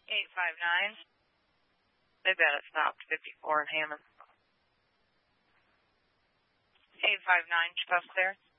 859. They bet it stopped 54 in Hammond. 859, Chief clear.